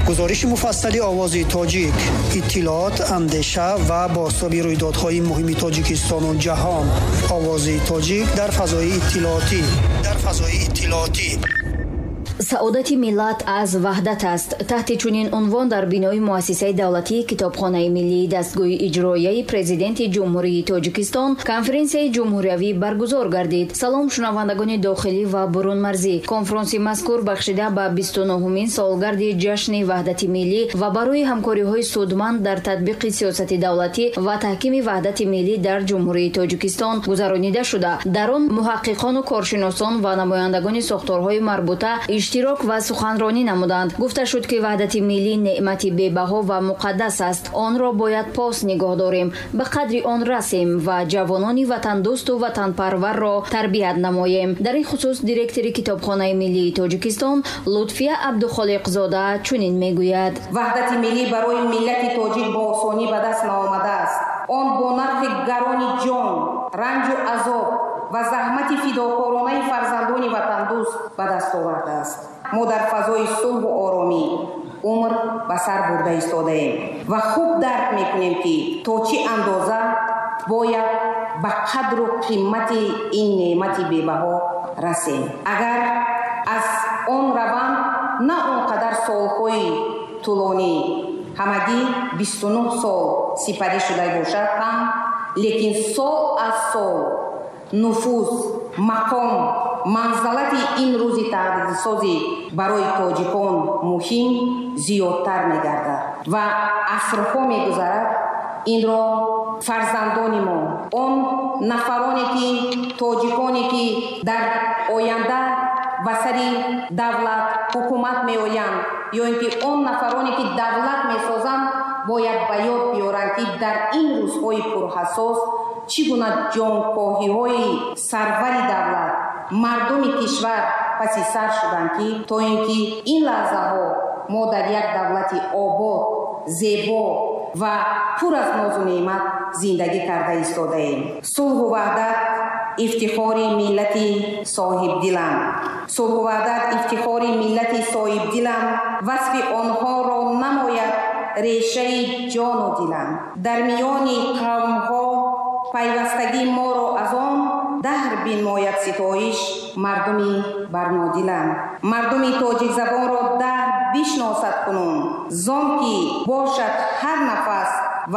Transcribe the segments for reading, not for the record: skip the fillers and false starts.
گزارش مفصلی آوازی تاجیک، اطلاعات، اندیشه و بازتابی رویدادهای مهم تاجیکستان و جهان. آوازی تاجیک در فضای اطلاعاتی. سعادت ملت از وحدت است. تحت چنین عنوان در بینای مؤسسه دولتی کتابخانه ملی دستگاه اجرایی پرزیدنت جمهوری تاجیکستان کنفرانسیای جمهوریوی برگزار گردید. سلام شنوندگان داخلی و برون مرزی. کنفرانس مذکور بخشیده به 29مین سالگرد جشن وحدت ملی و برای همکاری‌های سودمند در تطبیق سیاست دولتی و تحکیم وحدت ملی در جمهوری تاجیکستان گذرانیده شده. در آن محققان و کارشناسان و نمایندگان ساختارهای مربوطه اشتراک و سخنرانی نمودند. گفته شد که وحدت ملی نعمتی بی‌بها و مقدس است. آن را باید پاس نگاه داریم، به قدر آن رسیم و جوانان وطن دوست و وطن پرور را تربیت نماییم. در این خصوص دیرکتور کتابخانه ملی تاجیکستان لطفیه عبدالخالق زاده چنین میگوید: وحدت ملی برای ملت تاجیک با آسانی به دست نآمده است. آن با نرخ گران جان، رنج و عذاب و زحمت فداکارانه فرزندان وطن دوست به دست آورده است. ما در فضای صلح و آرامی عمر به سر برده ایستاده ایم و خوب درک میکنیم که تا چه اندازه باید به قدر و قیمت این نعمت بی‌بها رسیم. اگر از آن روند نه آنقدر سالهای طولانی، همگی 29 سال سپری شده باشد هم، لیکن سال از سال نفوذ، مقام، منزلت این روز تهدیدسازی برای تاجیکان مهم زیادتر می‌گردد و عصرها می‌گذرد. این را فرزندان ما، آن نفرانی که تاجیکانی که در آینده به سر دولت حکومت می‌آیند یا اینکه آن نفرانی که دولت می‌سازند باید به یاد بیارند که در این روزهای پرحساس چگونه جانکاهی‌های سرور دولت مردم کشور پس سر شدند که تا اینکه این لحظه ها ما در یک دولت آباد، زیبا و پر از ناز و نعمت زندگی کرده ایستاده ایم. صلح و وحدت افتخار ملت صاحب دلم. صلح و وحدت افتخار ملت صاحب دلم. وصف آنها را نماید ریشه جان و دلم. در میان قوم‌ها پیوستگی ما را از آن دهر بنماید ستایش مردمی برنادلم. مردمی تاجیک زبان را دهر بشناسد کنون، زان که باشد هر نفس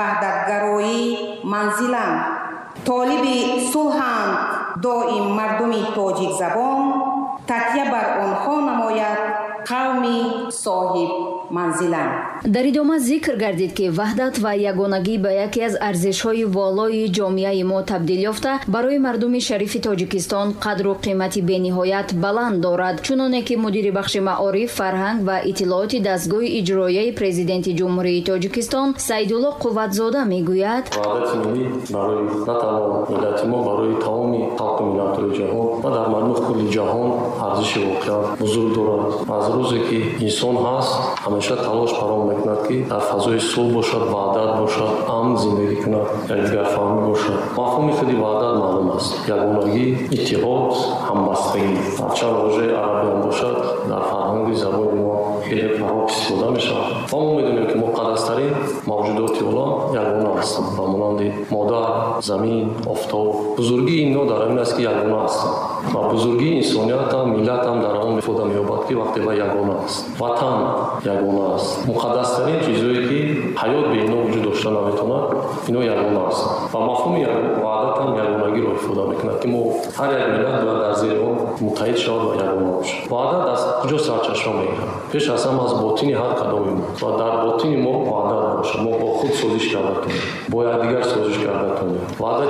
وحدتگرایی منزلم. طالب صلحند دائم مردمی تاجیک زبان، تکیه بر آنها نماید قومی صاحب منزلم. در ادامه ذکر گردید که وحدت و یگانگی به یکی از ارزش‌های والای جامعه ما تبدیل یافته برای مردم شریف تاجیکستان قدر و قیمت بی‌نهایت بلند دارد. چنانه که مدیر بخش معارف، فرهنگ و اطلاعات دستگاه اجرایی پرزیدنت جمهوری تاجیکستان سیدالله قوتزاده میگوید: وحدت ملی برای نه تنها ملت ما، برای تمام خلق ملت‌های جهان و در مجموع کل جهان ارزش واقعا بزرگ دارد. از روزی که انسان هست همیشه تلاش برام میکند که در فضای صلح باشد، وحدت باشد، امن زندگی کند، یکدیگر فهمی باشد. مفهوم خود وحدت معلوم است: یگانگی، اتحاد، همبستگی. هرچند واژه عربی هم باشد در فرهنگ زبان ما خیلی فراوان استفاده میشود. ما میدونیم که مقدس‌ترین موجودات عالم یگانه هستند و مانند مادر، زمین، آفتاب. بزرگی اینا در این است که یگانه هستند و بزرگی انسانیت هم، ملت هم در آن استفاده می‌یابد که وقتی با یگانه است. وطن یگانه است. مقدس‌ترین چیزایی که حیات به اینا وجود داشته نمیتواند، اینا یگانه است و مفهوم وحدت هم یگانگی را استفاده می‌کند که ما هر یک ملت باید در زیر آن متحد شود و یگانه باشد. وحدت از کجا سرچشمه می‌گیرد؟ پیش از همه از باطن هر کدام ما و در باطن ما وحدت باشد. ما با خود سازش کرده کنیم، با یکدیگر سازش کرده کنیم. وحدت